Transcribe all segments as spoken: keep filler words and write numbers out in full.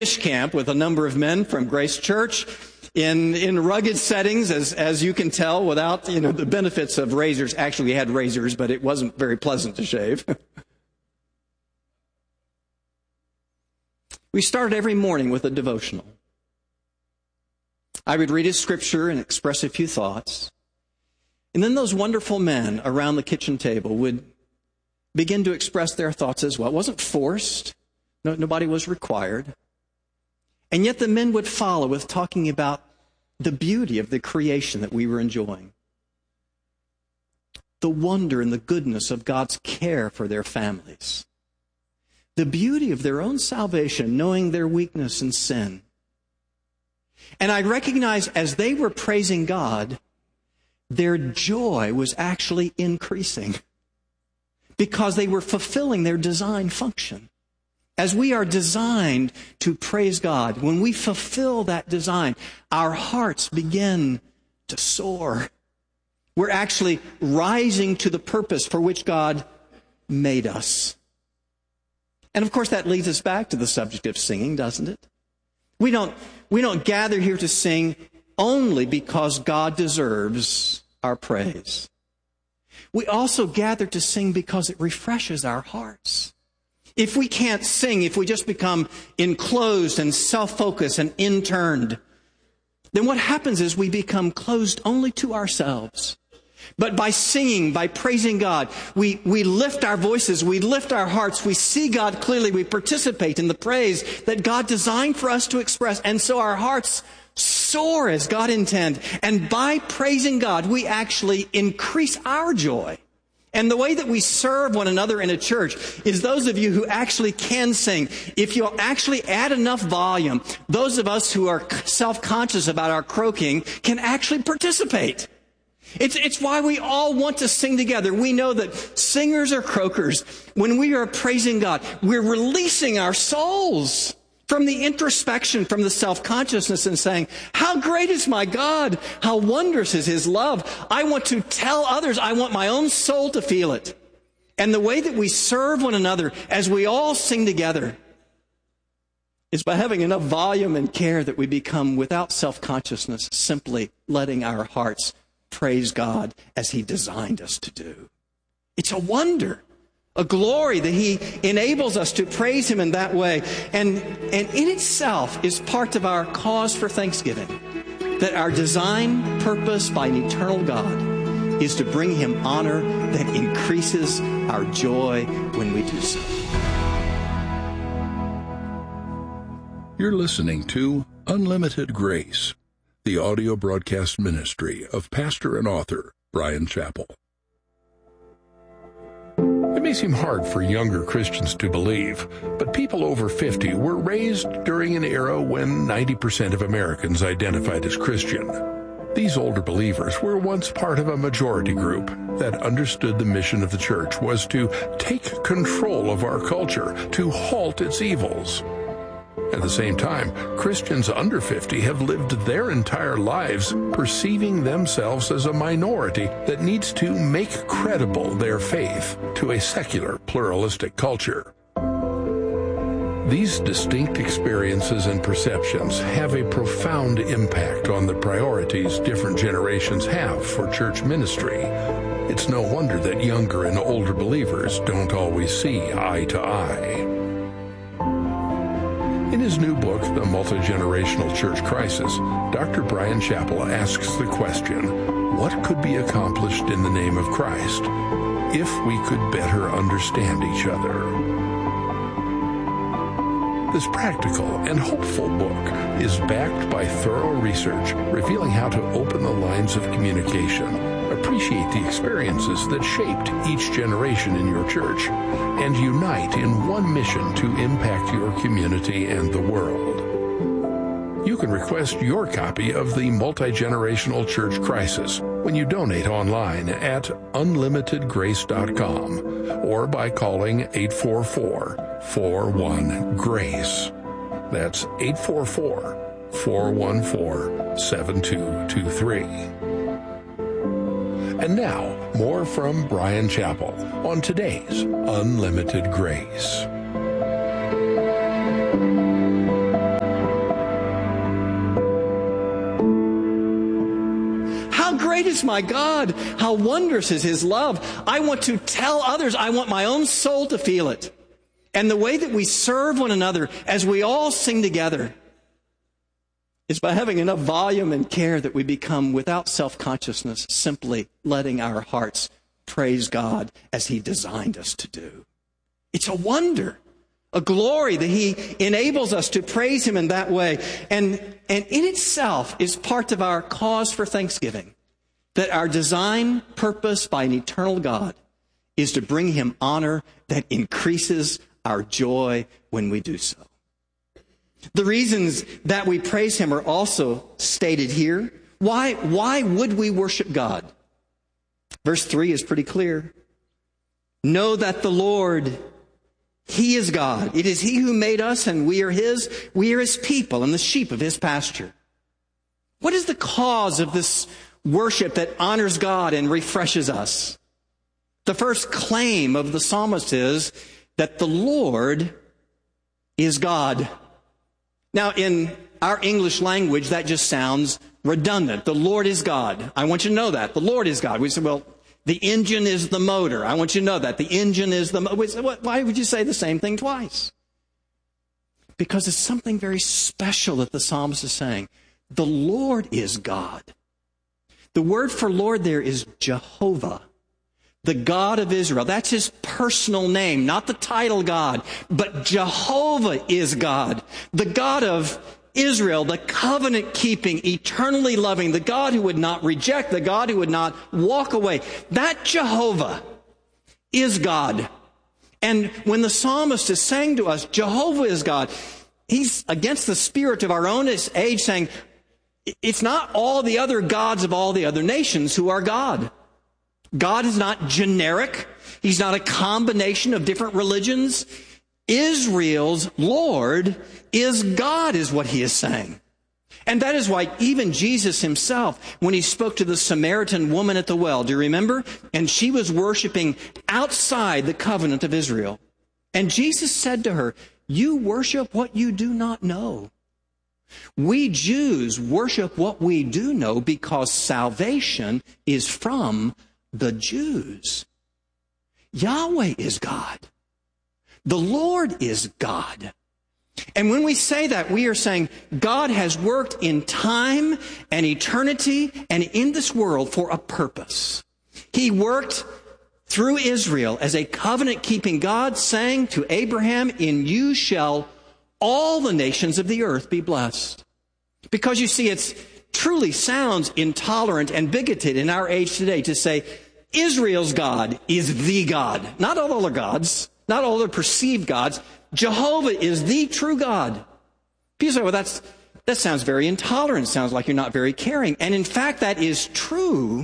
camp with a number of men from Grace Church in in rugged settings, as as you can tell, without you know the benefits of razors. Actually, we had razors, but it wasn't very pleasant to shave. We started every morning with a devotional. I would read a scripture and express a few thoughts, and then those wonderful men around the kitchen table would begin to express their thoughts as well. It wasn't forced. No, nobody was required. And yet the men would follow with talking about the beauty of the creation that we were enjoying, the wonder and the goodness of God's care for their families, the beauty of their own salvation, knowing their weakness and sin. And I recognize as they were praising God, their joy was actually increasing because they were fulfilling their design function. As we are designed to praise God, when we fulfill that design, our hearts begin to soar. We're actually rising to the purpose for which God made us. And of course, that leads us back to the subject of singing, doesn't it? We don't, we don't gather here to sing only because God deserves our praise. We also gather to sing because it refreshes our hearts. If we can't sing, if we just become enclosed and self-focused and interned, then what happens is we become closed only to ourselves. But by singing, by praising God, we, we lift our voices, we lift our hearts, we see God clearly, we participate in the praise that God designed for us to express. And so our hearts soar as God intended. And by praising God, we actually increase our joy. And the way that we serve one another in a church is those of you who actually can sing. If you'll actually add enough volume, those of us who are self-conscious about our croaking can actually participate. It's, it's why we all want to sing together. We know that singers are croakers. When we are praising God, we're releasing our souls from the introspection, from the self-consciousness, and saying, how great is my God? How wondrous is His love? I want to tell others. I want my own soul to feel it. And the way that we serve one another as we all sing together is by having enough volume and care that we become, without self-consciousness, simply letting our hearts praise God as He designed us to do. It's a wonder. A glory that He enables us to praise Him in that way. And, and in itself is part of our cause for thanksgiving. That our design purpose by an eternal God is to bring Him honor that increases our joy when we do so. You're listening to Unlimited Grace, the audio broadcast ministry of pastor and author Bryan Chapell. It may seem hard for younger Christians to believe, but people over fifty were raised during an era when ninety percent of Americans identified as Christian. These older believers were once part of a majority group that understood the mission of the church was to take control of our culture, to halt its evils. At the same time, Christians under fifty have lived their entire lives perceiving themselves as a minority that needs to make credible their faith to a secular, pluralistic culture. These distinct experiences and perceptions have a profound impact on the priorities different generations have for church ministry. It's no wonder that younger and older believers don't always see eye to eye. In his new book, The Multi-Generational Church Crisis, Doctor Bryan Chapell asks the question, what could be accomplished in the name of Christ if we could better understand each other? This practical and hopeful book is backed by thorough research revealing how to open the lines of communication, appreciate the experiences that shaped each generation in your church, and unite in one mission to impact your community and the world. You can request your copy of The Multi-Generational Church Crisis when you donate online at unlimited grace dot com or by calling eight four four, four one, GRACE. That's eight four four, four one four, seven two two three. And now, more from Bryan Chapell on today's Unlimited Grace. great is my God. How wondrous is his love. I want to tell others. I want my own soul to feel it. And the way that we serve one another as we all sing together is by having enough volume and care that we become, without self-consciousness, simply letting our hearts praise God as he designed us to do. It's a wonder, a glory that he enables us to praise him in that way. And, and in itself is part of our cause for thanksgiving, that our design, purpose by an eternal God is to bring him honor that increases our joy when we do so. The reasons that we praise him are also stated here. Why, why would we worship God? Verse three is pretty clear. Know that the Lord, he is God. It is he who made us, and we are his. We are his people and the sheep of his pasture. What is the cause of this worship that honors God and refreshes us? The first claim of the psalmist is that the Lord is God. Now, in our English language, that just sounds redundant. The Lord is God. I want you to know that. The Lord is God. We say, well, the engine is the motor. I want you to know that. The engine is the motor. Why would you say the same thing twice? Because it's something very special that the psalmist is saying. The Lord is God. The word for Lord there is Jehovah, the God of Israel. That's his personal name, not the title God, but Jehovah is God, the God of Israel, the covenant-keeping, eternally loving, the God who would not reject, the God who would not walk away. That Jehovah is God. And when the psalmist is saying to us, Jehovah is God, he's against the spirit of our own age, saying, it's not all the other gods of all the other nations who are God. God is not generic. He's not a combination of different religions. Israel's Lord is God, is what he is saying. And that is why even Jesus himself, when he spoke to the Samaritan woman at the well, do you remember? And she was worshiping outside the covenant of Israel. And Jesus said to her, you worship what you do not know. We Jews worship what we do know because salvation is from the Jews. Yahweh is God. The Lord is God. And when we say that, we are saying God has worked in time and eternity and in this world for a purpose. He worked through Israel as a covenant-keeping God, saying to Abraham, in you shall all the nations of the earth be blessed. Because you see, it's truly sounds intolerant and bigoted in our age today to say Israel's God is the God. Not all other gods, not all other perceived gods. Jehovah is the true God. People say, well, that's, that sounds very intolerant. Sounds like you're not very caring. And in fact, that is true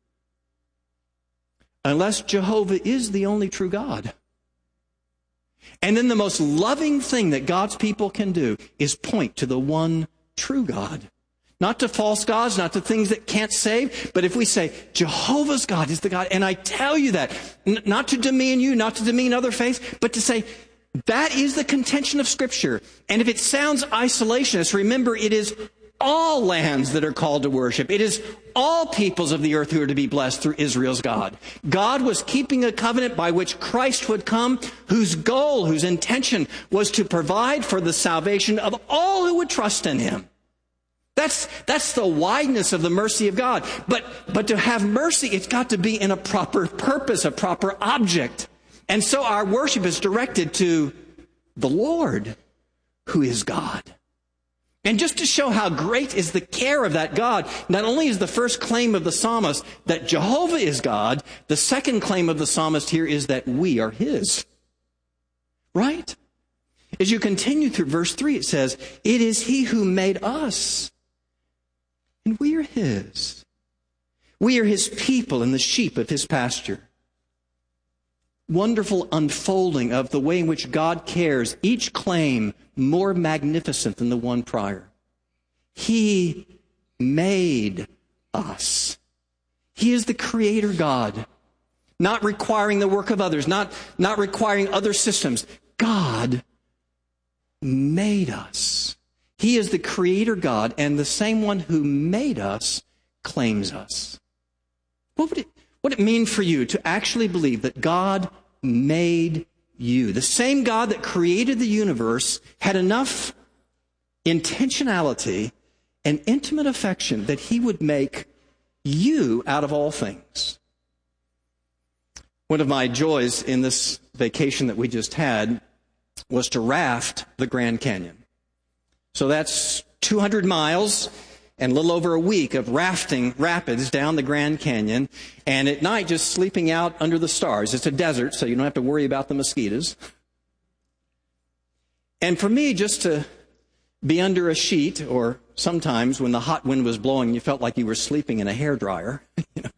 unless Jehovah is the only true God. And then the most loving thing that God's people can do is point to the one true God. Not to false gods, not to things that can't save, but if we say, Jehovah's God is the God, and I tell you that, n- not to demean you, not to demean other faiths, but to say, that is the contention of Scripture. And if it sounds isolationist, remember it is all lands that are called to worship. It is all peoples of the earth who are to be blessed through Israel's God. God was keeping a covenant by which Christ would come, whose goal, whose intention was to provide for the salvation of all who would trust in him. That's, that's the wideness of the mercy of God. But, but to have mercy, it's got to be in a proper purpose, a proper object. And so our worship is directed to the Lord, who is God. And just to show how great is the care of that God, not only is the first claim of the psalmist that Jehovah is God, the second claim of the psalmist here is that we are his. Right? As you continue through verse three, it says, it is he who made us, and we are his. We are his people and the sheep of his pasture. Wonderful unfolding of the way in which God cares, each claim more magnificent than the one prior. He made us. He is the creator God, not requiring the work of others, not, not requiring other systems. God made us. He is the creator God, and the same one who made us claims us. What would it, what would it mean for you to actually believe that God made you? The same God that created the universe had enough intentionality and intimate affection that he would make you out of all things. One of my joys in this vacation that we just had was to raft the Grand Canyon. So that's two hundred miles and a little over a week of rafting rapids down the Grand Canyon, and at night just sleeping out under the stars. It's a desert, so you don't have to worry about the mosquitoes. And for me, just to be under a sheet, or sometimes when the hot wind was blowing, you felt like you were sleeping in a hairdryer, you know,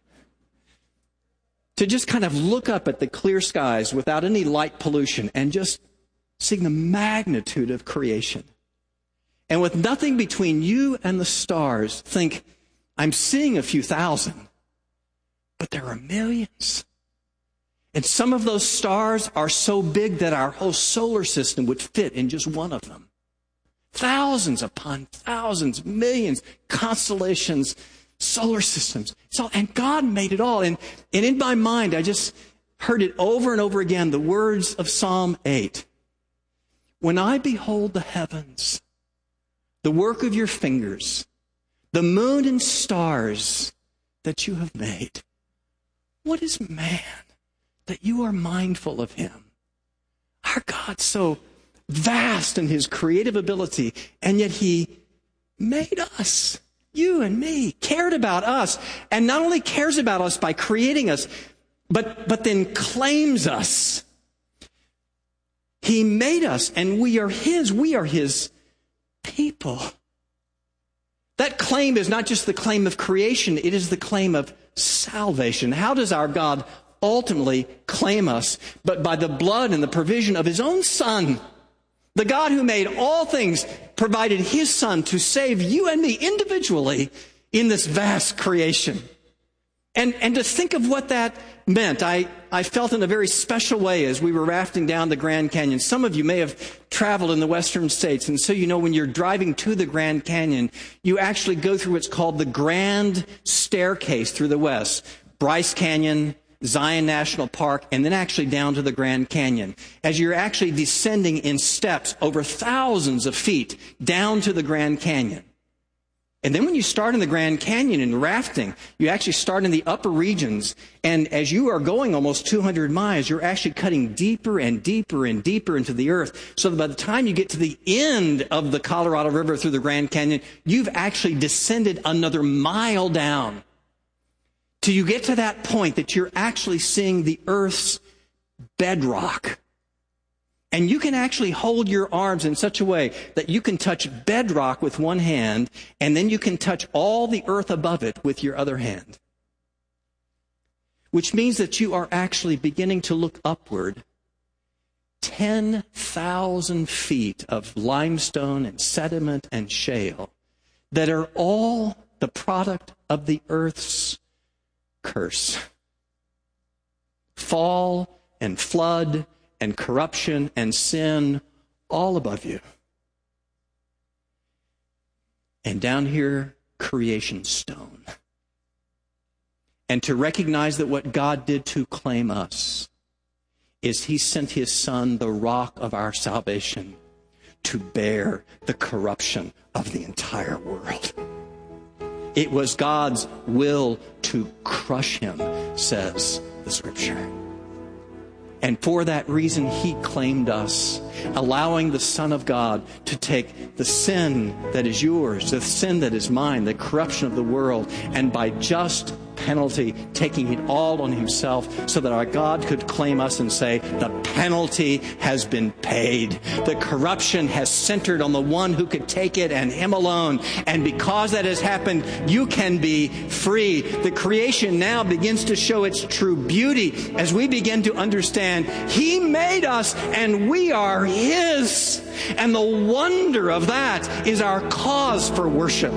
to just kind of look up at the clear skies without any light pollution and just seeing the magnitude of creation. And with nothing between you and the stars, think, I'm seeing a few thousand, but there are millions. And some of those stars are so big that our whole solar system would fit in just one of them. Thousands upon thousands, millions, constellations, solar systems. So, and God made it all. And, and in my mind, I just heard it over and over again, the words of Psalm eight. When I behold the heavens, the work of your fingers, the moon and stars that you have made, what is man that you are mindful of him? Our God's so vast in his creative ability, and yet he made us, you and me, cared about us, and not only cares about us by creating us, but, but then claims us. He made us, and we are his. We are his people. That claim is not just the claim of creation, it is the claim of salvation. How does our God ultimately claim us? But by the blood and the provision of his own Son. The God who made all things provided his Son to save you and me individually in this vast creation. And, and to think of what that meant, I, I felt in a very special way as we were rafting down the Grand Canyon. Some of you may have traveled in the western states, and so you know when you're driving to the Grand Canyon, you actually go through what's called the Grand Staircase through the west. Bryce Canyon, Zion National Park, and then actually down to the Grand Canyon. As you're actually descending in steps over thousands of feet down to the Grand Canyon. And then when you start in the Grand Canyon and rafting, you actually start in the upper regions. And as you are going almost two hundred miles, you're actually cutting deeper and deeper and deeper into the earth. So that by the time you get to the end of the Colorado River through the Grand Canyon, you've actually descended another mile down. Till you get to that point that you're actually seeing the earth's bedrock. And you can actually hold your arms in such a way that you can touch bedrock with one hand, and then you can touch all the earth above it with your other hand. Which means that you are actually beginning to look upward ten thousand feet of limestone and sediment and shale that are all the product of the earth's curse. Fall and flood and corruption and sin all above you. And down here, creation stone. And to recognize that what God did to claim us is he sent his Son, the rock of our salvation, to bear the corruption of the entire world. It was God's will to crush him, says the Scripture. And for that reason, he claimed us, allowing the Son of God to take the sin that is yours, the sin that is mine, the corruption of the world, and by just penalty, taking it all on himself so that our God could claim us and say, the penalty has been paid. The corruption has centered on the one who could take it and him alone. And because that has happened, you can be free. The creation now begins to show its true beauty as we begin to understand he made us and we are his. And the wonder of that is our cause for worship.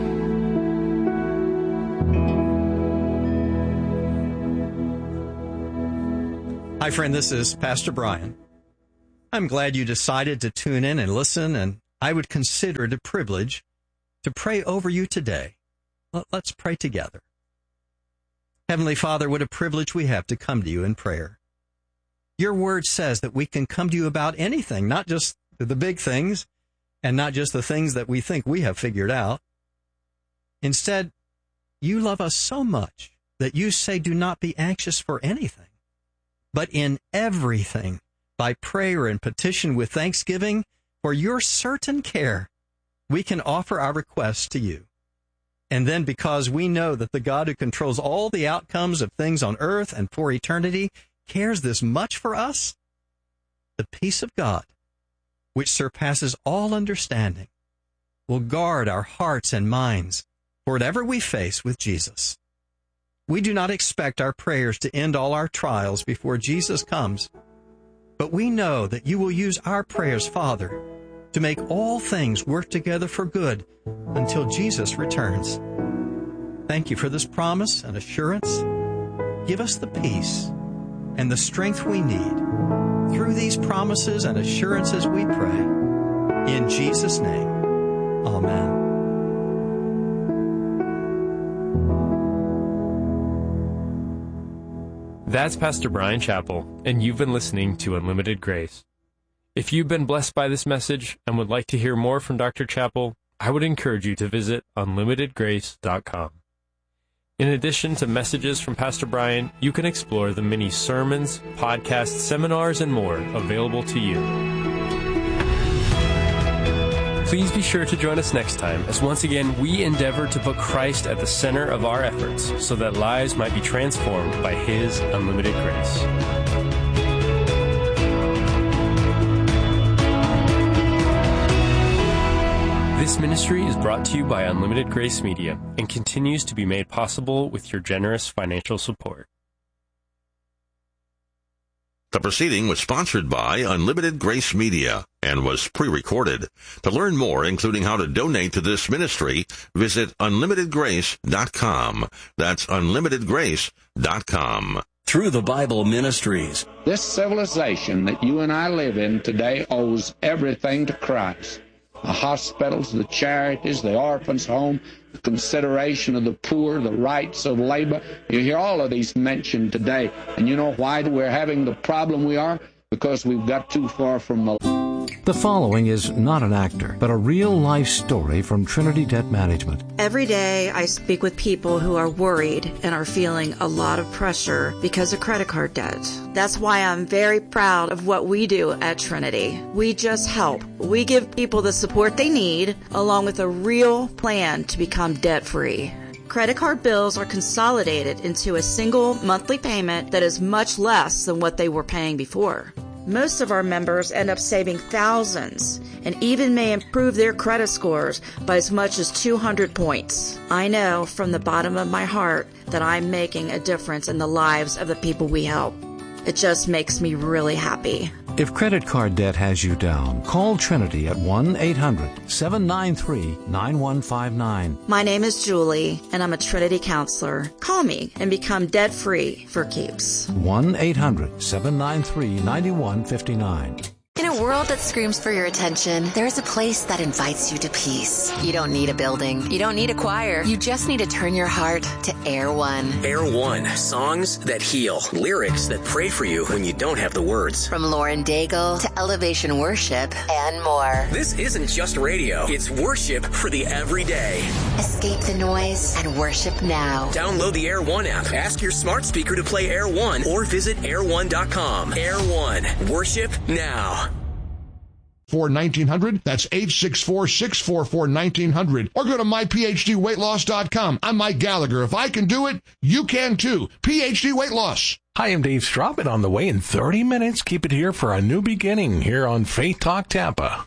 Hi, friend, this is Pastor Brian. I'm glad you decided to tune in and listen, and I would consider it a privilege to pray over you today. Let's pray together. Heavenly Father, what a privilege we have to come to you in prayer. Your word says that we can come to you about anything, not just the big things and not just the things that we think we have figured out. Instead, you love us so much that you say, do not be anxious for anything, but in everything, by prayer and petition with thanksgiving, for your certain care, we can offer our requests to you. And then because we know that the God who controls all the outcomes of things on earth and for eternity cares this much for us, the peace of God, which surpasses all understanding, will guard our hearts and minds for whatever we face with Jesus. We do not expect our prayers to end all our trials before Jesus comes, but we know that you will use our prayers, Father, to make all things work together for good until Jesus returns. Thank you for this promise and assurance. Give us the peace and the strength we need. Through these promises and assurances we pray. In Jesus' name, amen. That's Pastor Bryan Chapell, and you've been listening to Unlimited Grace. If you've been blessed by this message and would like to hear more from Doctor Chapell, I would encourage you to visit unlimited grace dot com. In addition to messages from Pastor Bryan, you can explore the many sermons, podcasts, seminars, and more available to you. Please be sure to join us next time as once again we endeavor to put Christ at the center of our efforts so that lives might be transformed by His unlimited grace. This ministry is brought to you by Unlimited Grace Media and continues to be made possible with your generous financial support. The proceeding was sponsored by Unlimited Grace Media and was pre-recorded. To learn more, including how to donate to this ministry, visit unlimited grace dot com. That's unlimited grace dot com. Through the Bible Ministries. This civilization that you and I live in today owes everything to Christ. The hospitals, the charities, the orphans' home, the consideration of the poor, the rights of labor. You hear all of these mentioned today. And you know why we're having the problem we are? Because we've got too far from the... The following is not an actor, but a real-life story from Trinity Debt Management. Every day I speak with people who are worried and are feeling a lot of pressure because of credit card debt. That's why I'm very proud of what we do at Trinity. We just help. We give people the support they need, along with a real plan to become debt-free. Credit card bills are consolidated into a single monthly payment that is much less than what they were paying before. Most of our members end up saving thousands and even may improve their credit scores by as much as two hundred points. I know from the bottom of my heart that I'm making a difference in the lives of the people we help. It just makes me really happy. If credit card debt has you down, call Trinity at one eight hundred seven nine three nine one five nine. My name is Julie, and I'm a Trinity counselor. Call me and become debt-free for keeps. one eight hundred seven nine three nine one five nine. In a world that screams for your attention, there is a place that invites you to peace. You don't need a building. You don't need a choir. You just need to turn your heart to Air One. Air One. Songs that heal. Lyrics that pray for you when you don't have the words. From Lauren Daigle to Elevation Worship and more. This isn't just radio. It's worship for the everyday. Escape the noise and worship now. Download the Air One app. Ask your smart speaker to play Air One or visit air one dot com. Air One. Worship now. For nineteen hundred, that's eight six four, six four four, nineteen hundred. Or go to my p h d weight loss dot com. I'm Mike Gallagher. If I can do it, you can too. P H D Weight Loss. Hi, I'm Dave Straub, and on the way in thirty minutes, keep it here for a new beginning here on Faith Talk Tampa.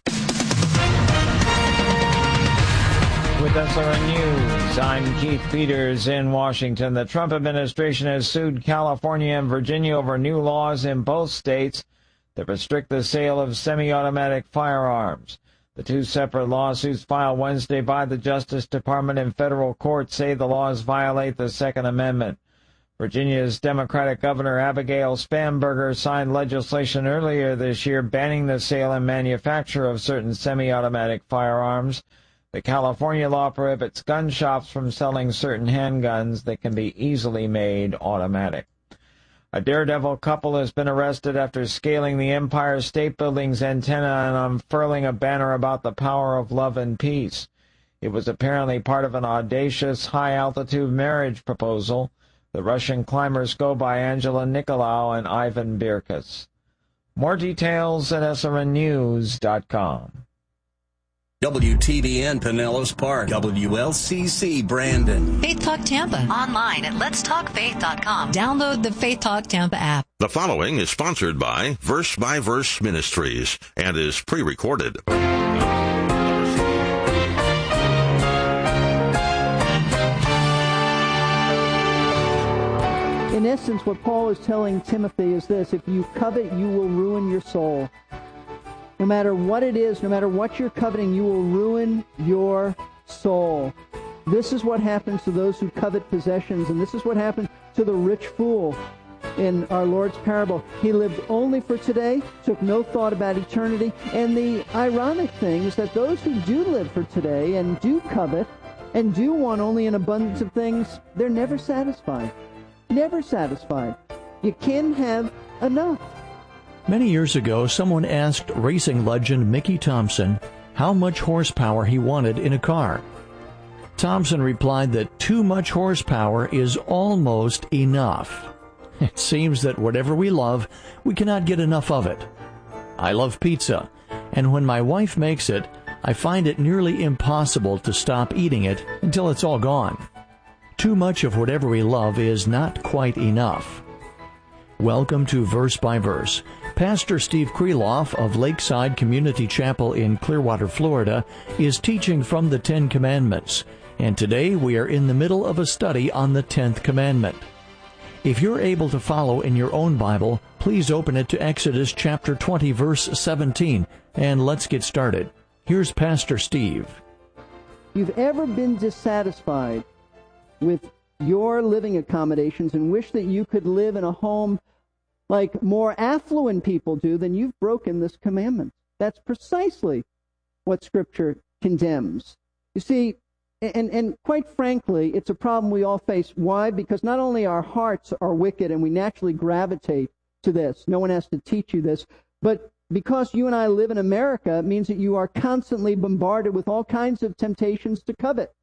With S R N News, I'm Keith Peters in Washington. The Trump administration has sued California and Virginia over new laws in both states that restrict the sale of semi-automatic firearms. The two separate lawsuits filed Wednesday by the Justice Department in federal court say the laws violate the Second Amendment. Virginia's Democratic Governor Abigail Spanberger signed legislation earlier this year banning the sale and manufacture of certain semi-automatic firearms. The California law prohibits gun shops from selling certain handguns that can be easily made automatic. A daredevil couple has been arrested after scaling the Empire State Building's antenna and unfurling a banner about the power of love and peace. It was apparently part of an audacious high-altitude marriage proposal. The Russian climbers go by Angela Nicolau and Ivan Birkus. More details at S R N news dot com. W T B N Pinellas Park, W L C C Brandon. Faith Talk Tampa. Online at lets talk faith dot com. Download the Faith Talk Tampa app. The following is sponsored by Verse by Verse Ministries and is pre-recorded. In essence, what Paul is telling Timothy is this: if you covet, you will ruin your soul. No matter what it is, no matter what you're coveting, you will ruin your soul. This is what happens to those who covet possessions, and this is what happened to the rich fool in our Lord's parable. He lived only for today, took no thought about eternity, and the ironic thing is that those who do live for today and do covet and do want only an abundance of things, they're never satisfied. Never satisfied. You can't have enough. Many years ago, someone asked racing legend Mickey Thompson how much horsepower he wanted in a car. Thompson replied that too much horsepower is almost enough. It seems that whatever we love, we cannot get enough of it. I love pizza, and when my wife makes it, I find it nearly impossible to stop eating it until it's all gone. Too much of whatever we love is not quite enough. Welcome to Verse by Verse. Pastor Steve Kreloff of Lakeside Community Chapel in Clearwater, Florida, is teaching from the Ten Commandments, and today we are in the middle of a study on the Tenth Commandment. If you're able to follow in your own Bible, please open it to Exodus chapter twenty, verse seventeen, and let's get started. Here's Pastor Steve. You've ever been dissatisfied with your living accommodations and wish that you could live in a home like more affluent people do, then you've broken this commandment. That's precisely what Scripture condemns. You see, and, and quite frankly, it's a problem we all face. Why? Because not only our hearts are wicked and we naturally gravitate to this. No one has to teach you this. But because you and I live in America, it means that you are constantly bombarded with all kinds of temptations to covet.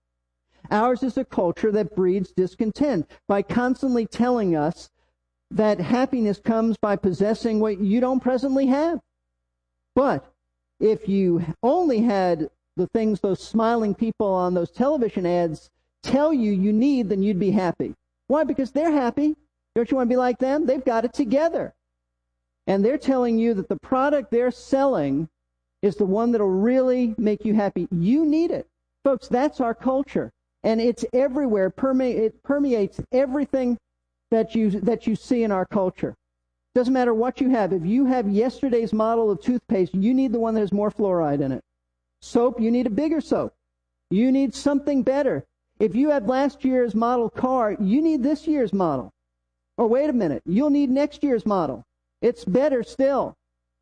Ours is a culture that breeds discontent by constantly telling us that happiness comes by possessing what you don't presently have. But if you only had the things those smiling people on those television ads tell you you need, then you'd be happy. Why? Because they're happy. Don't you want to be like them? They've got it together. And they're telling you that the product they're selling is the one that'll really make you happy. You need it. Folks, that's our culture. And it's everywhere. Perme- it permeates everything that you that you see in our culture. Doesn't matter what you have. If you have yesterday's model of toothpaste, you need the one that has more fluoride in it. Soap, you need a bigger soap. You need something better. If you had last year's model car, you need this year's model. Or wait a minute, you'll need next year's model. It's better still.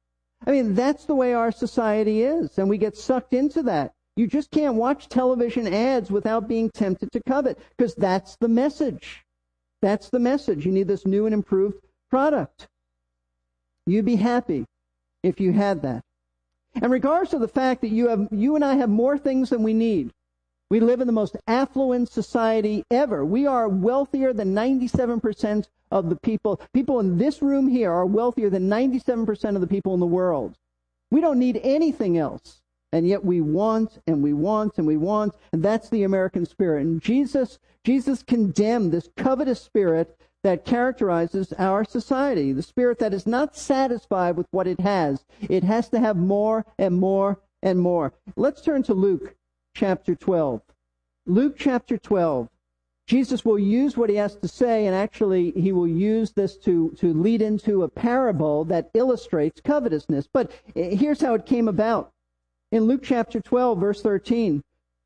I mean, that's the way our society is, and we get sucked into that. You just can't watch television ads without being tempted to covet, because that's the message. That's the message. You need this new and improved product. You'd be happy if you had that. And regardless of the fact that you have, you and I have more things than we need. We live in the most affluent society ever. We are wealthier than ninety-seven percent of the people. People in this room here are wealthier than ninety-seven percent of the people in the world. We don't need anything else. And yet we want and we want and we want, and that's the American spirit. And Jesus, Jesus condemned this covetous spirit that characterizes our society, the spirit that is not satisfied with what it has. It has to have more and more and more. Let's turn to Luke chapter twelve. Luke chapter twelve. Jesus will use what he has to say, and actually he will use this to, to lead into a parable that illustrates covetousness. But here's how it came about. In Luke chapter twelve, verse thirteen,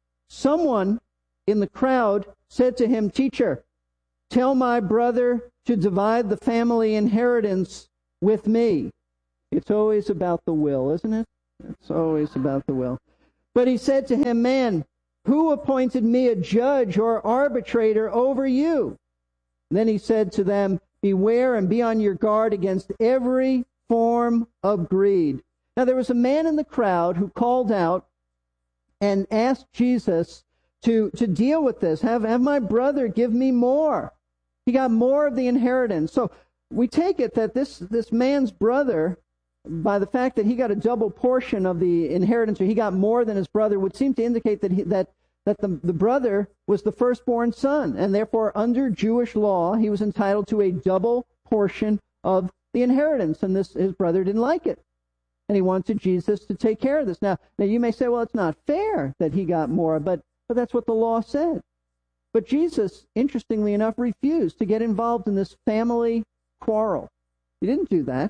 someone in the crowd said to him, "Teacher, tell my brother to divide the family inheritance with me." It's always about the will, isn't it? It's always about the will. But he said to him, Man, who appointed me a judge or arbitrator over you? And then he said to them, Beware and be on your guard against every form of greed. Now there was a man in the crowd who called out and asked Jesus to, to deal with this. Have, have my brother give me more. He got more of the inheritance. So we take it that this, this man's brother, by the fact that he got a double portion of the inheritance, or he got more than his brother, would seem to indicate that he, that that the, the brother was the firstborn son, and therefore under Jewish law he was entitled to a double portion of the inheritance, and this his brother didn't like it, and he wanted Jesus to take care of this. Now, now you may say, well, it's not fair that he got more, but but that's what the law said. But Jesus, interestingly enough, refused to get involved in this family quarrel. He didn't do that.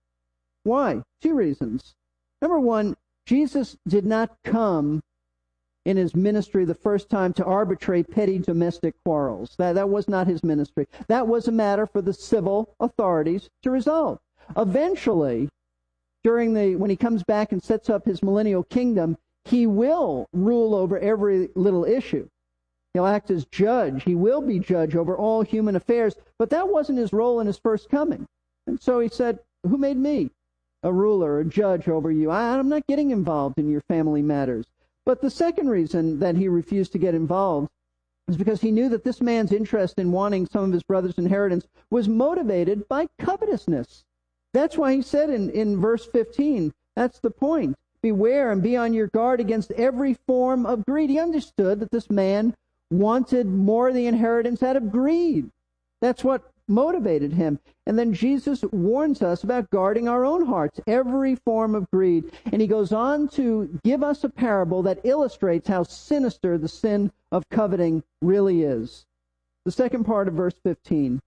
Why? Two reasons. Number one, Jesus did not come in his ministry the first time to arbitrate petty domestic quarrels. That, that was not his ministry. That was a matter for the civil authorities to resolve. Eventually, during the when he comes back and sets up his millennial kingdom, he will rule over every little issue. He'll act as judge. He will be judge over all human affairs. But that wasn't his role in his first coming. And so he said, who made me a ruler, a judge over you? I, I'm not getting involved in your family matters. But the second reason that he refused to get involved is because he knew that this man's interest in wanting some of his brother's inheritance was motivated by covetousness. That's why he said in, in verse fifteen, that's the point. Beware and be on your guard against every form of greed. He understood that this man wanted more of the inheritance out of greed. That's what motivated him. And then Jesus warns us about guarding our own hearts, every form of greed. And he goes on to give us a parable that illustrates how sinister the sin of coveting really is. The second part of verse fifteen,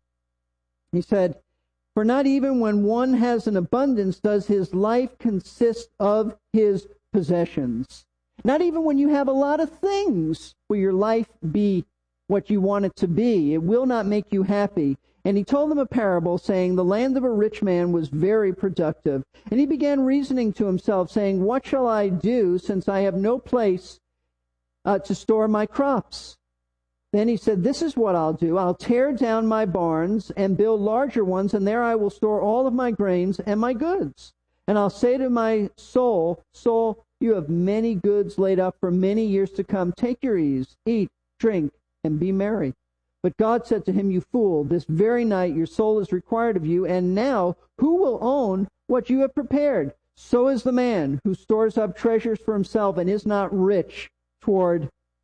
he said, For not even when one has an abundance does his life consist of his possessions. Not even when you have a lot of things will your life be what you want it to be. It will not make you happy. And he told them a parable, saying, The land of a rich man was very productive. And he began reasoning to himself, saying, What shall I do, since I have no place uh, to store my crops? Then he said, This is what I'll do. I'll tear down my barns and build larger ones, and there I will store all of my grains and my goods. And I'll say to my soul, Soul, you have many goods laid up for many years to come. Take your ease, eat, drink, and be merry. But God said to him, You fool, this very night your soul is required of you, and now who will own what you have prepared? So is the man who stores up treasures for himself and is not rich toward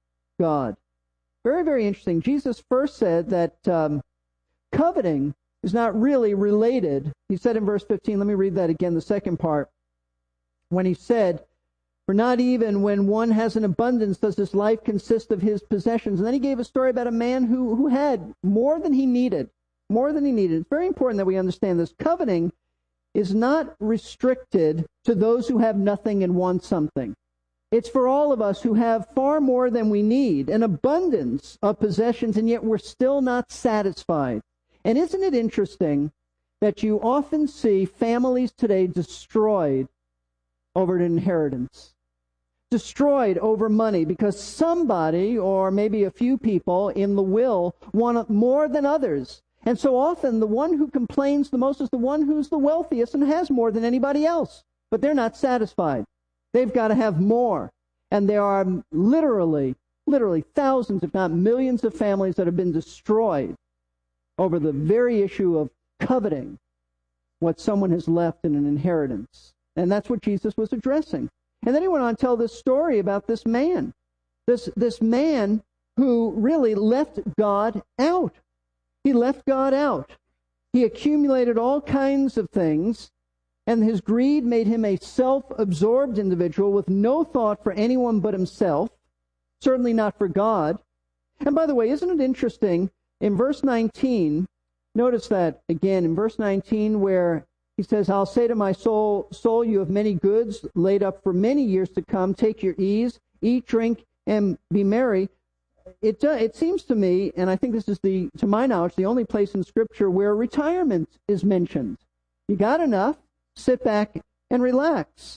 God. Very, very interesting. Jesus first said that um, coveting is not really related. He said in verse fifteen, let me read that again, the second part, when he said, For not even when one has an abundance does his life consist of his possessions. And then he gave a story about a man who, who had more than he needed, more than he needed. It's very important that we understand this. Coveting is not restricted to those who have nothing and want something. It's for all of us who have far more than we need, an abundance of possessions, and yet we're still not satisfied. And isn't it interesting that you often see families today destroyed over an inheritance? Destroyed over money because somebody, or maybe a few people in the will, want more than others. And so often the one who complains the most is the one who's the wealthiest and has more than anybody else. But they're not satisfied. They've got to have more. And there are literally, literally thousands, if not millions of families that have been destroyed over the very issue of coveting what someone has left in an inheritance. And that's what Jesus was addressing. And then he went on to tell this story about this man. This, this man who really left God out. He left God out. He accumulated all kinds of things, and his greed made him a self-absorbed individual with no thought for anyone but himself, certainly not for God. And by the way, isn't it interesting, in verse nineteen, notice that again in verse nineteen where he says, I'll say to my soul, soul, you have many goods laid up for many years to come. Take your ease, eat, drink, and be merry. It, uh, it seems to me, and I think this is, the, to my knowledge, the only place in Scripture where retirement is mentioned. You got enough, sit back and relax.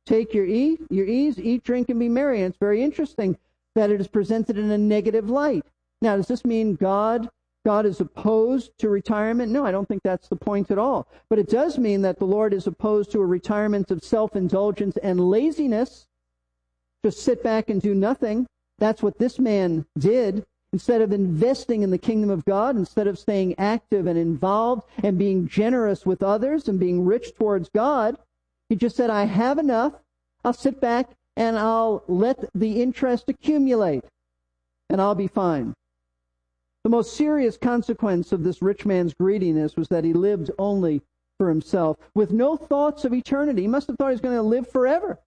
take your eat, your ease, eat, drink, and be merry. And it's very interesting that it is presented in a negative light. Now, does this mean God, God is opposed to retirement? No, I don't think that's the point at all. But it does mean that the Lord is opposed to a retirement of self-indulgence and laziness. Just sit back and do nothing. That's what this man did. Instead of investing in the kingdom of God, instead of staying active and involved and being generous with others and being rich towards God, he just said, I have enough. I'll sit back and I'll let the interest accumulate, and I'll be fine. The most serious consequence of this rich man's greediness was that he lived only for himself, with no thoughts of eternity. He must have thought he was going to live forever.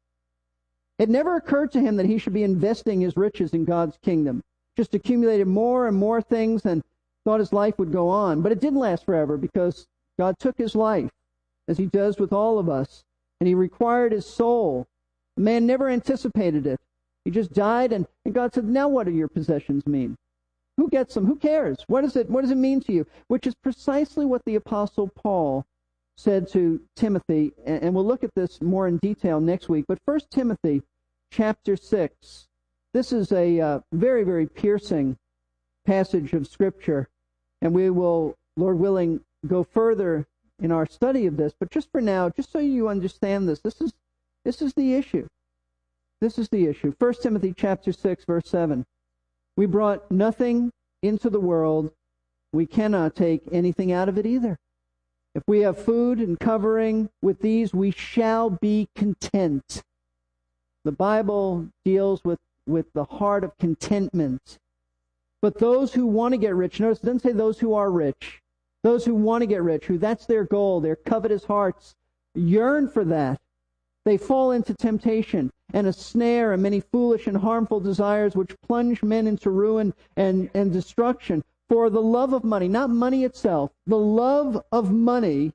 It never occurred to him that he should be investing his riches in God's kingdom. Just accumulated more and more things and thought his life would go on. But it didn't last forever, because God took his life, as he does with all of us, and he required his soul. The man never anticipated it. He just died, and, and God said, now what do your possessions mean? Who gets them? Who cares? What does it, what does it mean to you? Which is precisely what the Apostle Paul said to Timothy, and, and we'll look at this more in detail next week. But First Timothy chapter six. This is a uh, very, very piercing passage of Scripture, and we will, Lord willing, go further in our study of this. But just for now, just so you understand this, this is this is the issue. This is the issue. First Timothy chapter six, verse seven. We brought nothing into the world. We cannot take anything out of it either. If we have food and covering, with these we shall be content. The Bible deals with with the heart of contentment. But those who want to get rich, notice it doesn't say those who are rich. Those who want to get rich, who that's their goal, their covetous hearts yearn for that. They fall into temptation and a snare and many foolish and harmful desires which plunge men into ruin and, and destruction. For the love of money, not money itself, the love of money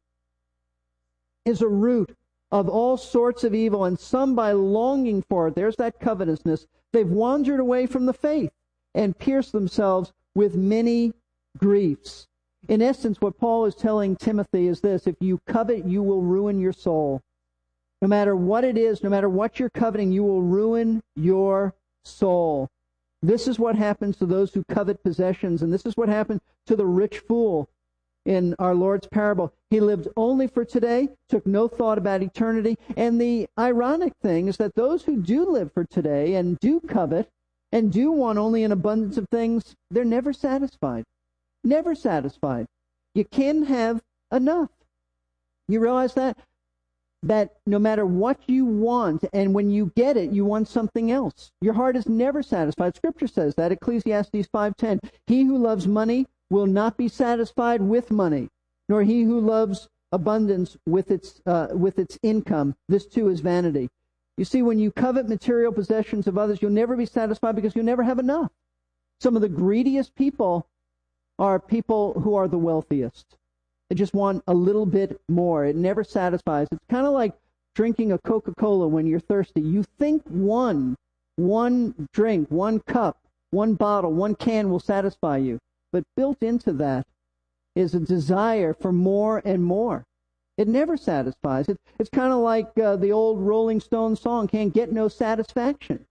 is a root of all sorts of evil, and some by longing for it, there's that covetousness, they've wandered away from the faith and pierced themselves with many griefs. In essence, what Paul is telling Timothy is this: if you covet, you will ruin your soul. No matter what it is, no matter what you're coveting, you will ruin your soul. This is what happens to those who covet possessions, and this is what happened to the rich fool in our Lord's parable. He lived only for today, took no thought about eternity. And the ironic thing is that those who do live for today and do covet and do want only an abundance of things, they're never satisfied. Never satisfied. You can have enough. You realize that? That no matter what you want, and when you get it, you want something else. Your heart is never satisfied. Scripture says that, Ecclesiastes five ten. He who loves money will not be satisfied with money, nor he who loves abundance with its uh, with its income. This too is vanity. You see, when you covet material possessions of others, you'll never be satisfied because you'll never have enough. Some of the greediest people are people who are the wealthiest. They just want a little bit more. It never satisfies. It's kind of like drinking a Coca-Cola when you're thirsty. You think one, one drink, one cup, one bottle, one can will satisfy you. But built into that is a desire for more and more. It never satisfies. It, it's kind of like uh, the old Rolling Stones song, can't get no satisfaction.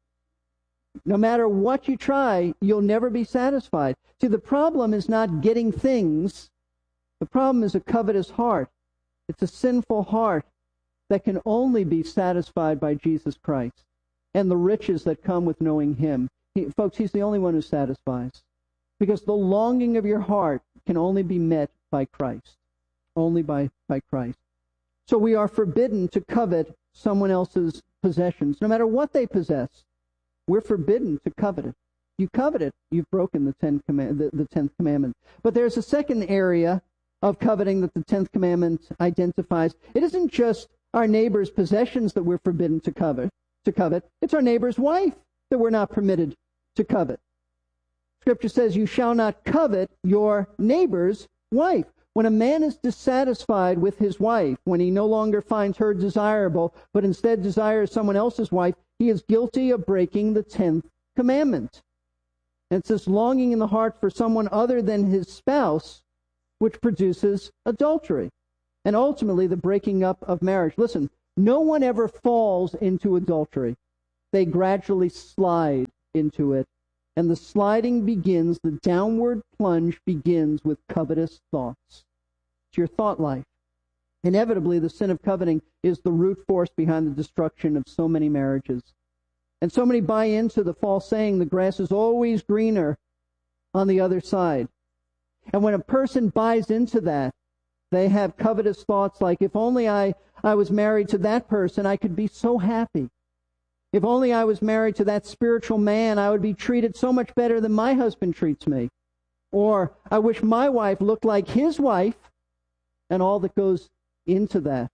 No matter what you try, you'll never be satisfied. See, the problem is not getting things. The problem is a covetous heart. It's a sinful heart that can only be satisfied by Jesus Christ and the riches that come with knowing Him. He, folks, He's the only one who satisfies. Because the longing of your heart can only be met by Christ. Only by, by Christ. So we are forbidden to covet someone else's possessions, no matter what they possess. We're forbidden to covet it. You covet it, you've broken the, ten command, the, the tenth commandment. But there's a second area of coveting that the tenth commandment identifies. It isn't just our neighbor's possessions that we're forbidden to covet. To covet. It's our neighbor's wife that we're not permitted to covet. Scripture says, you shall not covet your neighbor's wife. When a man is dissatisfied with his wife, when he no longer finds her desirable, but instead desires someone else's wife, he is guilty of breaking the tenth commandment. And it's this longing in the heart for someone other than his spouse which produces adultery and ultimately the breaking up of marriage. Listen, No one ever falls into adultery. They gradually slide into it. And the sliding begins, the downward plunge begins with covetous thoughts. It's your thought life. Inevitably, the sin of coveting is the root force behind the destruction of so many marriages. And so many buy into the false saying, the grass is always greener on the other side. And when a person buys into that, they have covetous thoughts like, if only I, I was married to that person, I could be so happy. If only I was married to that spiritual man, I would be treated so much better than my husband treats me. Or, I wish my wife looked like his wife, and all that goes into that.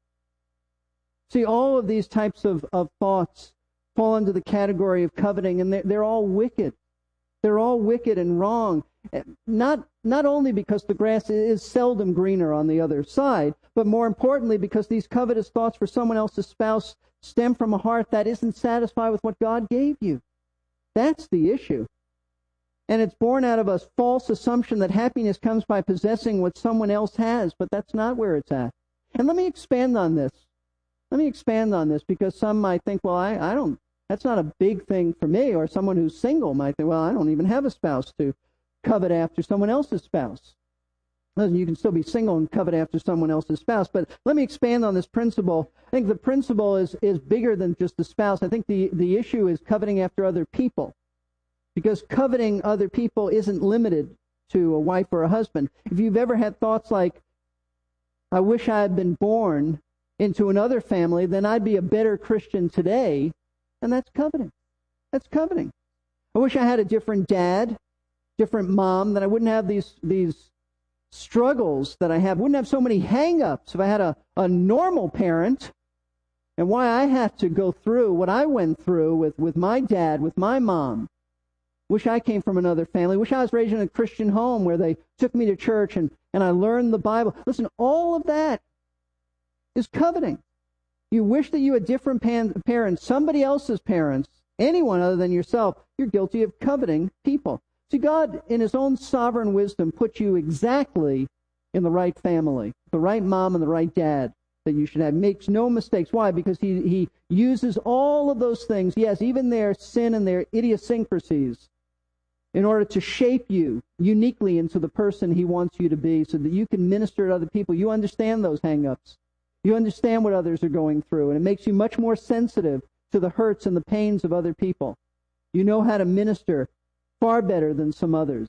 See, all of these types of, of thoughts fall into the category of coveting, and they're, they're all wicked. They're all wicked and wrong. Not, not only because the grass is seldom greener on the other side, but more importantly because these covetous thoughts for someone else's spouse stem from a heart that isn't satisfied with what God gave you. That's the issue. And it's born out of a false assumption that happiness comes by possessing what someone else has, but that's not where it's at. And let me expand on this. Let me expand on this because some might think, well, I, I don't, that's not a big thing for me. Or someone who's single might think, well, I don't even have a spouse to covet after someone else's spouse. Listen, you can still be single and covet after someone else's spouse, but let me expand on this principle. I think the principle is, is bigger than just the spouse. I think the, the issue is coveting after other people. Because coveting other people isn't limited to a wife or a husband. If you've ever had thoughts like, I wish I had been born into another family, then I'd be a better Christian today, and that's coveting. That's coveting. I wish I had a different dad, different mom, then I wouldn't have these these struggles that I have. Wouldn't have so many hang-ups if I had a, a normal parent. And why I had to go through what I went through with, with my dad, with my mom. Wish I came from another family. Wish I was raised in a Christian home where they took me to church and, and I learned the Bible. Listen, all of that is coveting. You wish that you had different pan- parents, somebody else's parents, anyone other than yourself. You're guilty of coveting people. See, God, in His own sovereign wisdom, put you exactly in the right family, the right mom and the right dad that you should have. Makes no mistakes. Why? Because He, he uses all of those things, yes, even their sin and their idiosyncrasies, in order to shape you uniquely into the person He wants you to be so that you can minister to other people. You understand those hang-ups. You understand what others are going through, and it makes you much more sensitive to the hurts and the pains of other people. You know how to minister far better than some others.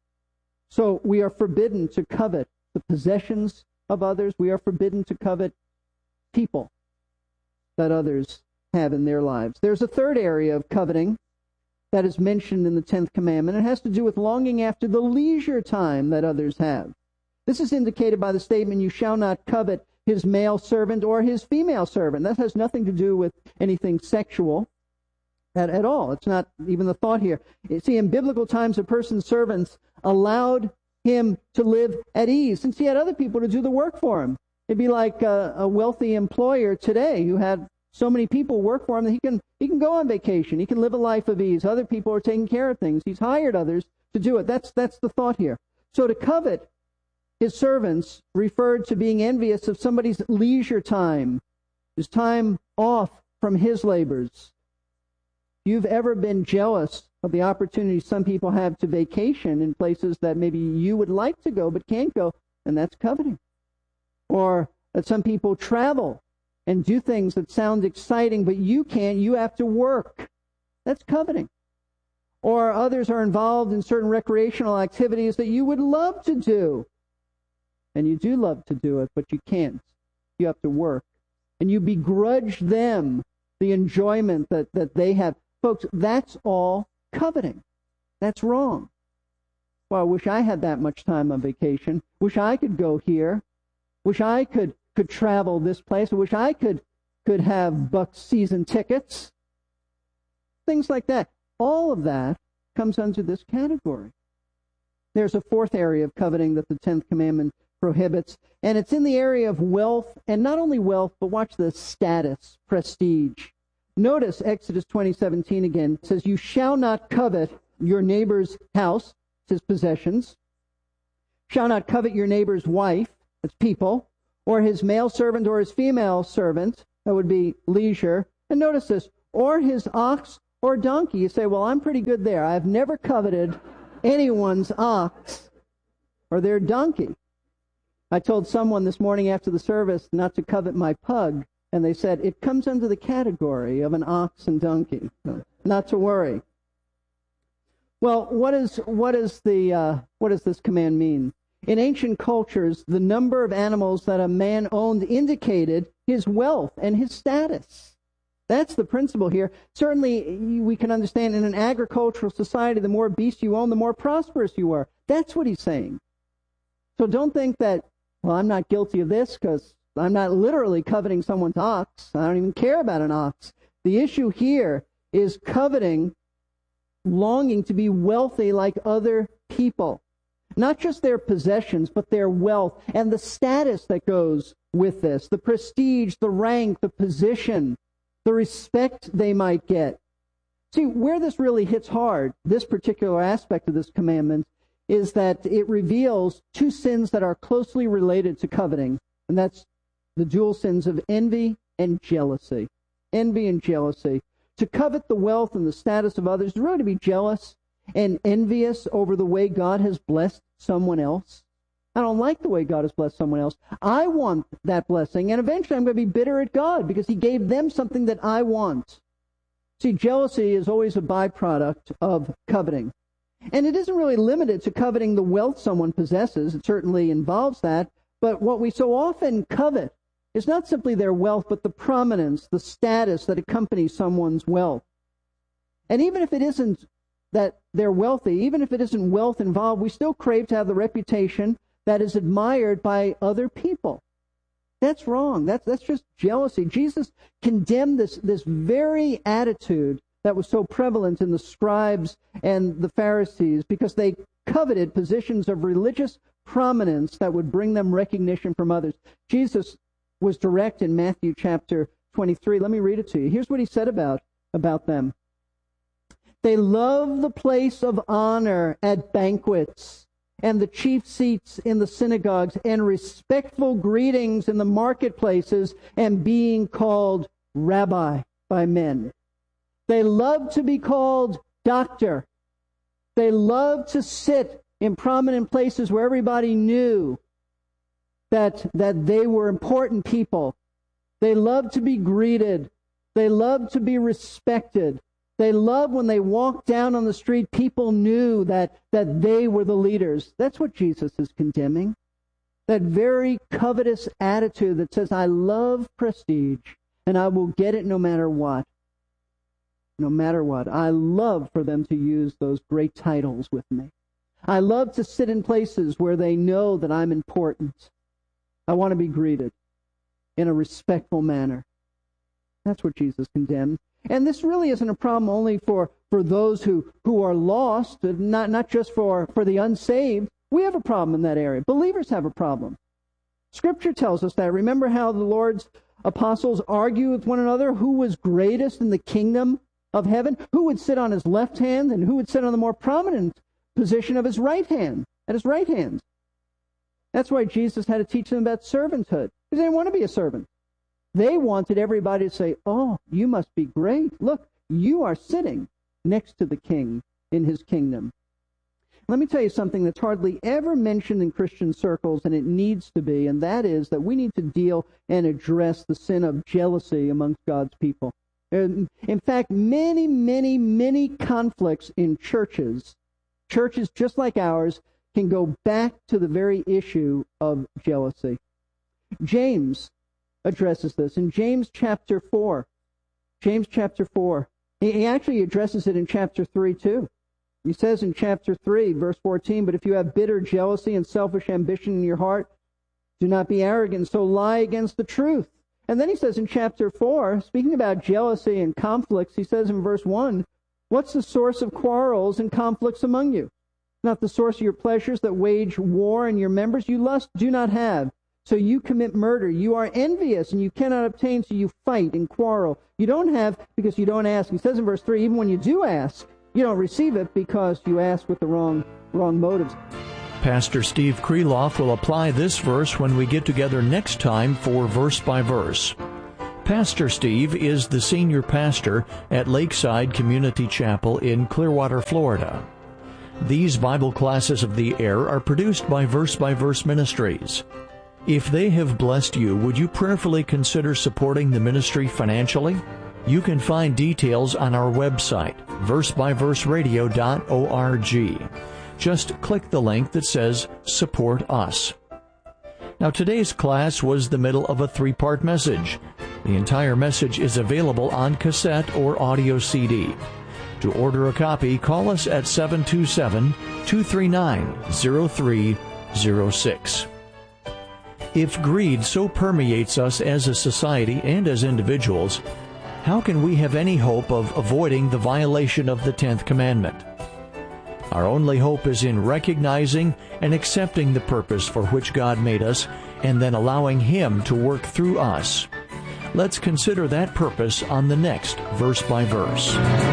So we are forbidden to covet the possessions of others. We are forbidden to covet people that others have in their lives. There's a third area of coveting that is mentioned in the tenth commandment. It has to do with longing after the leisure time that others have. This is indicated by the statement, you shall not covet his male servant or his female servant. That has nothing to do with anything sexual at, at all. It's not even the thought here. You see, in biblical times, a person's servants allowed him to live at ease, since he had other people to do the work for him. It'd be like a, a wealthy employer today who had so many people work for him that he can he can go on vacation. He can live a life of ease. Other people are taking care of things. He's hired others to do it. That's that's the thought here. So to covet his servants referred to being envious of somebody's leisure time, his time off from his labors. If you've ever been jealous of the opportunity some people have to vacation in places that maybe you would like to go but can't go, then that's coveting. Or that some people travel and do things that sound exciting, but you can't, you have to work. That's coveting. Or others are involved in certain recreational activities that you would love to do. And you do love to do it, but you can't. You have to work. And you begrudge them the enjoyment that, that they have. Folks, that's all coveting. That's wrong. Well, I wish I had that much time on vacation. Wish I could go here. Wish I could could travel this place. I wish I could could have Bucks season tickets. Things like that. All of that comes under this category. There's a fourth area of coveting that the tenth commandment prohibits, and it's in the area of wealth, and not only wealth, but watch the status, prestige. Notice Exodus twenty seventeen again. It says, you shall not covet your neighbor's house, his possessions, shall not covet your neighbor's wife, that's people, or his male servant or his female servant, That would be leisure. And notice this, or his ox or donkey. You say, well, I'm pretty good there. I've never coveted anyone's ox or their donkey. I told someone this morning after the service not to covet my pug, and they said, it comes under the category of an ox and donkey. So, not to worry. Well, what is what is the uh, what does this command mean? In ancient cultures, the number of animals that a man owned indicated his wealth and his status. That's the principle here. Certainly, we can understand in an agricultural society, the more beasts you own, the more prosperous you are. That's what he's saying. So don't think that, well, I'm not guilty of this because I'm not literally coveting someone's ox. I don't even care about an ox. The issue here is coveting, longing to be wealthy like other people. Not just their possessions, but their wealth and the status that goes with this, the prestige, the rank, the position, the respect they might get. See, where this really hits hard, this particular aspect of this commandment, is that it reveals two sins that are closely related to coveting, and that's the dual sins of envy and jealousy. Envy and jealousy. To covet the wealth and the status of others is really to be jealous and envious over the way God has blessed someone else. I don't like the way God has blessed someone else. I want that blessing, and eventually I'm going to be bitter at God because he gave them something that I want. See, jealousy is always a byproduct of coveting. And it isn't really limited to coveting the wealth someone possesses. It certainly involves that. But what we so often covet is not simply their wealth, but the prominence, the status that accompanies someone's wealth. And even if it isn't that they're wealthy, even if it isn't wealth involved, we still crave to have the reputation that is admired by other people. That's wrong. That's, that's just jealousy. Jesus condemned this, this very attitude that was so prevalent in the scribes and the Pharisees because they coveted positions of religious prominence that would bring them recognition from others. Jesus was direct in Matthew chapter twenty-three. Let me read it to you. Here's what he said about, about them. They love the place of honor at banquets and the chief seats in the synagogues and respectful greetings in the marketplaces and being called rabbi by men. They love to be called doctor. They love to sit in prominent places where everybody knew that, that they were important people. They love to be greeted. They love to be respected. They love when they walked down on the street, people knew that, that they were the leaders. That's what Jesus is condemning. That very covetous attitude that says, I love prestige and I will get it no matter what. No matter what. I love for them to use those great titles with me. I love to sit in places where they know that I'm important. I want to be greeted in a respectful manner. That's what Jesus condemned. And this really isn't a problem only for, for those who, who are lost, not, not just for, for the unsaved. We have a problem in that area. Believers have a problem. Scripture tells us that. Remember how the Lord's apostles argue with one another who was greatest in the kingdom of heaven? Who would sit on his left hand and who would sit on the more prominent position of his right hand, at his right hand? That's why Jesus had to teach them about servanthood. Because they didn't want to be a servant. They wanted everybody to say, oh, you must be great. Look, you are sitting next to the king in his kingdom. Let me tell you something that's hardly ever mentioned in Christian circles, and it needs to be, and that is that we need to deal and address the sin of jealousy amongst God's people. In fact, many, many, many conflicts in churches, churches just like ours, can go back to the very issue of jealousy. James addresses this in James chapter four. James chapter four. He actually addresses it in chapter three too. He says in chapter three, verse fourteen, but if you have bitter jealousy and selfish ambition in your heart, do not be arrogant, so lie against the truth. And then he says in chapter four, speaking about jealousy and conflicts, he says in verse one, what's the source of quarrels and conflicts among you? Not the source of your pleasures that wage war in your members? You lust, do not have. So you commit murder. You are envious, and you cannot obtain, so you fight and quarrel. You don't have because you don't ask. He says in verse three, even when you do ask, you don't receive it because you ask with the wrong, wrong motives. Pastor Steve Kreloff will apply this verse when we get together next time for Verse by Verse. Pastor Steve is the senior pastor at Lakeside Community Chapel in Clearwater, Florida. These Bible classes of the air are produced by Verse by Verse Ministries. If they have blessed you, would you prayerfully consider supporting the ministry financially? You can find details on our website, verse by verse radio dot org. Just click the link that says Support Us. Now, today's class was the middle of a three-part message. The entire message is available on cassette or audio C D. To order a copy, call us at seven two seven, two three nine, zero three zero six. If greed so permeates us as a society and as individuals, how can we have any hope of avoiding the violation of the tenth commandment? Our only hope is in recognizing and accepting the purpose for which God made us and then allowing Him to work through us. Let's consider that purpose on the next Verse by Verse.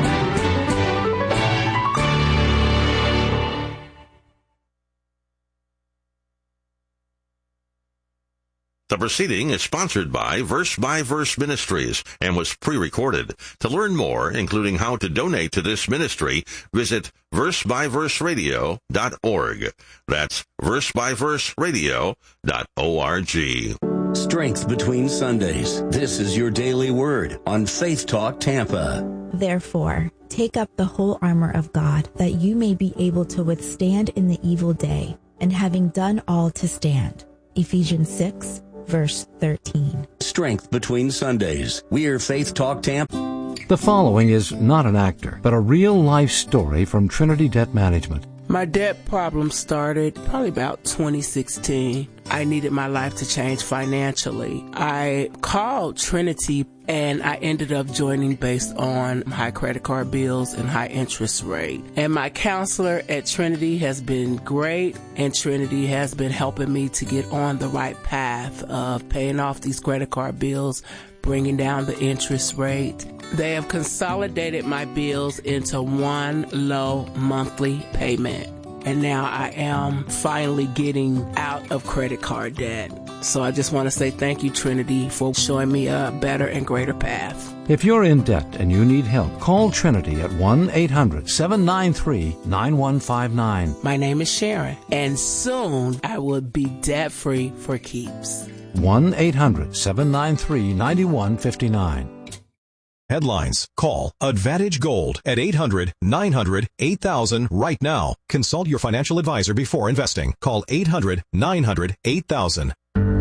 The proceeding is sponsored by Verse by Verse Ministries and was pre-recorded. To learn more, including how to donate to this ministry, visit verse by verse radio dot org. That's verse by verse radio dot org. Strength between Sundays. This is your daily word on Faith Talk Tampa. Therefore, take up the whole armor of God, that you may be able to withstand in the evil day, and having done all to stand. Ephesians six, verse thirteen. Strength between Sundays. We're Faith Talk Tampa. The following is not an actor, but a real-life story from Trinity Debt Management. My debt problem started probably about twenty sixteen. I needed my life to change financially. I called Trinity and I ended up joining based on high credit card bills and high interest rate. And my counselor at Trinity has been great, and Trinity has been helping me to get on the right path of paying off these credit card bills, bringing down the interest rate. They have consolidated my bills into one low monthly payment. And now I am finally getting out of credit card debt. So I just want to say thank you, Trinity, for showing me a better and greater path. If you're in debt and you need help, call Trinity at one eight hundred, seven nine three, nine one five nine. My name is Sharon, and soon I will be debt-free for keeps. one eight hundred, seven nine three, nine one five nine. Headlines. Call Advantage Gold at eight hundred, nine hundred, eight thousand right now. Consult your financial advisor before investing. Call eight hundred, nine hundred, eight thousand.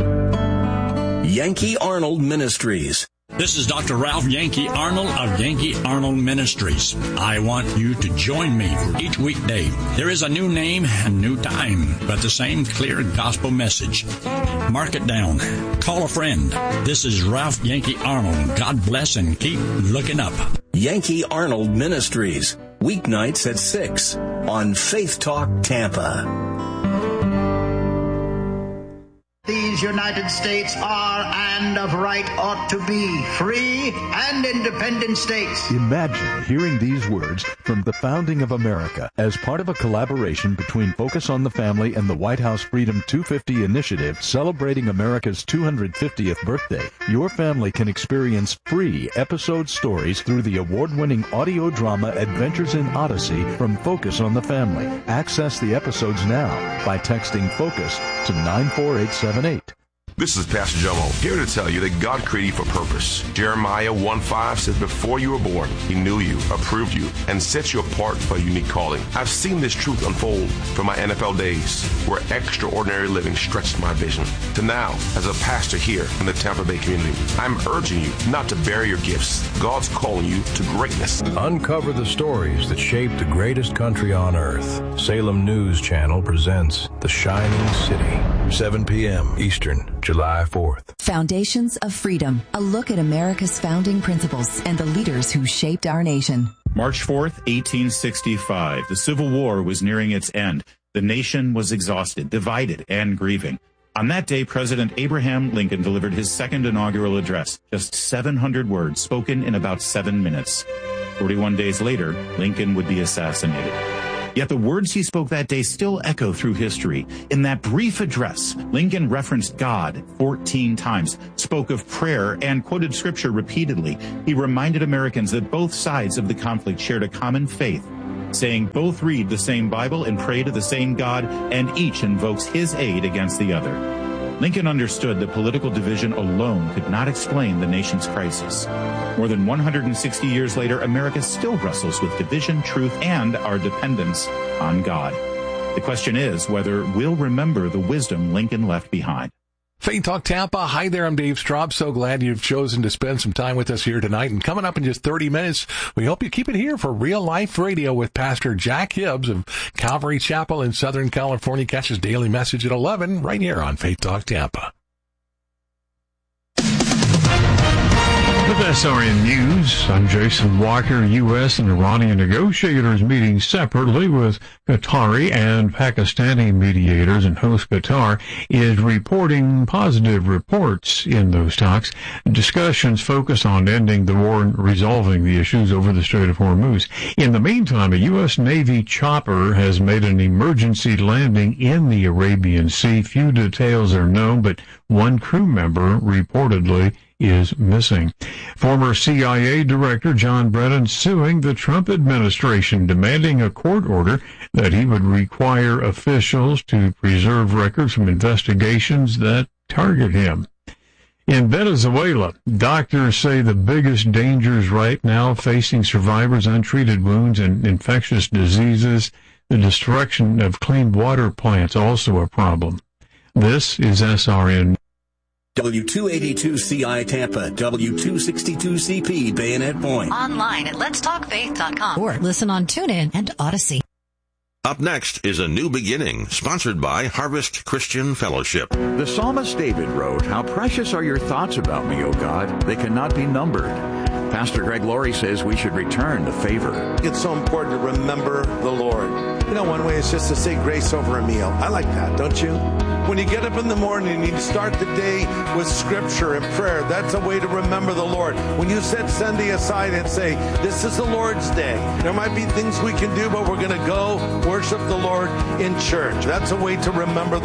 Yankee Arnold Ministries. This is Doctor Ralph Yankee Arnold of Yankee Arnold Ministries. I want you to join me for each weekday. There is a new name and new time, but the same clear gospel message. Mark it down. Call a friend. This is Ralph Yankee Arnold. God bless and keep looking up. Yankee Arnold Ministries. Weeknights at six on Faith Talk Tampa. These United States are and of right ought to be free and independent states. Imagine hearing these words from the founding of America as part of a collaboration between Focus on the Family and the White House Freedom two fifty initiative celebrating America's two hundred fiftieth birthday. Your family can experience free episode stories through the award-winning audio drama Adventures in Odyssey from Focus on the Family. Access the episodes now by texting FOCUS to nine four eight seven eight. This is Pastor Jomo, here to tell you that God created you for purpose. Jeremiah one five says, before you were born, He knew you, approved you, and set you apart for a unique calling. I've seen this truth unfold from my N F L days, where extraordinary living stretched my vision, to now, as a pastor here in the Tampa Bay community. I'm urging you not to bury your gifts. God's calling you to greatness. Uncover the stories that shaped the greatest country on earth. Salem News Channel presents The Shining City, seven p.m. Eastern, July fourth. Foundations of Freedom, a look at America's founding principles and the leaders who shaped our nation. March fourth, eighteen sixty-five. The Civil War was nearing its end. The nation was exhausted, divided, and grieving. On that day, President Abraham Lincoln delivered his second inaugural address, just seven hundred words spoken in about seven minutes. forty-one days later, Lincoln would be assassinated. Yet the words he spoke that day still echo through history. In that brief address, Lincoln referenced God fourteen times, spoke of prayer, and quoted scripture repeatedly. He reminded Americans that both sides of the conflict shared a common faith, saying both read the same Bible and pray to the same God, and each invokes his aid against the other. Lincoln understood that political division alone could not explain the nation's crisis. More than one hundred sixty years later, America still wrestles with division, truth, and our dependence on God. The question is whether we'll remember the wisdom Lincoln left behind. Faith Talk Tampa. Hi there, I'm Dave Straub. So glad you've chosen to spend some time with us here tonight. And coming up in just thirty minutes, we hope you keep it here for Real Life Radio with Pastor Jack Hibbs of Calvary Chapel in Southern California. Catch his daily message at eleven right here on Faith Talk Tampa. With S R N News, I'm Jason Walker. U S and Iranian negotiators meeting separately with Qatari and Pakistani mediators, and host Qatar is reporting positive reports in those talks. Discussions focus on ending the war and resolving the issues over the Strait of Hormuz. In the meantime, a U S Navy chopper has made an emergency landing in the Arabian Sea. Few details are known, but one crew member reportedly is missing. Former C I A Director John Brennan suing the Trump administration, demanding a court order that he would require officials to preserve records from investigations that target him. In Venezuela, doctors say the biggest dangers right now facing survivors, untreated wounds, and infectious diseases. The destruction of clean water plants also a problem. This is S R N. W two eighty-two C I Tampa, W two sixty-two C P Bayonet Point. Online at lets talk faith dot com or listen on TuneIn and Odyssey. Up next is A New Beginning, sponsored by Harvest Christian Fellowship. The psalmist David wrote, "How precious are your thoughts about me, O God. They cannot be numbered." Pastor Greg Laurie says we should return the favor. It's so important to remember the Lord. You know, one way is just to say grace over a meal. I like that, don't you? When you get up in the morning and you start the day with scripture and prayer, that's a way to remember the Lord. When you set Sunday aside and say, this is the Lord's day, there might be things we can do, but we're going to go worship the Lord in church. That's a way to remember the